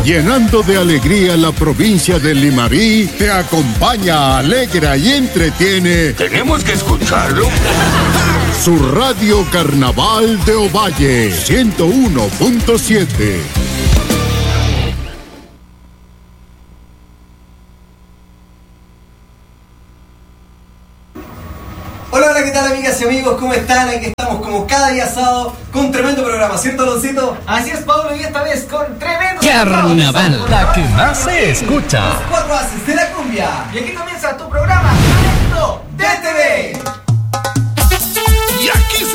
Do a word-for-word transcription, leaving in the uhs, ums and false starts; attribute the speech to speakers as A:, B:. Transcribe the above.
A: llenando de alegría la provincia de Limarí, te acompaña, alegra y entretiene.
B: Tenemos que escucharlo.
A: Su radio Carnaval de Ovalle, ciento uno punto siete.
C: Hola, hola, ¿qué tal, amigas y amigos? ¿Cómo están? Aquí estamos como cada día sábado con tremendo programa, ¿cierto, Loncito?
D: Así es, Pablo, y esta vez con tremendo
E: Carnaval, la que más se escucha.
C: Los cuatro haces de la cumbia.
D: Y aquí comienza tu programa, Tremendo
C: Detenimiento.